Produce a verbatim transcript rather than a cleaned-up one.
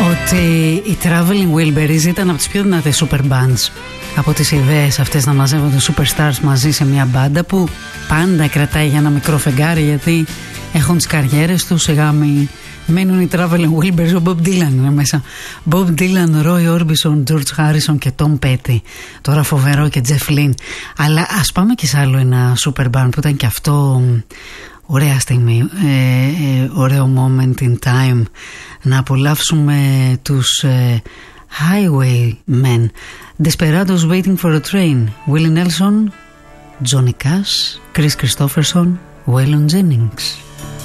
ότι οι Traveling Wilburys ήταν από τις πιο δυνατές super bands. Από τις ιδέες αυτές να μαζεύονται superstars μαζί σε μια μπάντα που πάντα κρατάει για ένα μικρό φεγγάρι, γιατί έχουν τις καριέρες τους, σιγά μη μένουν οι Traveling Wilburys. Ο Bob Dylan είναι μέσα. Bob Dylan, Roy Orbison, George Harrison και Tom Petty. Τώρα φοβερό, και Jeff Lynne. Αλλά ας πάμε και σε άλλο ένα super band που ήταν και αυτό ωραία στιγμή, ε, ε, ωραίο moment in time. Να απολαύσουμε τους ε, Highwaymen, Desperados Waiting for a Train, Willie Nelson, Johnny Cash, Chris Christopherson, Waylon Jennings.